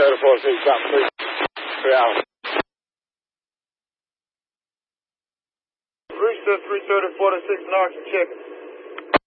334-6, got 3 hours. Reach the 334-6, Knox, check.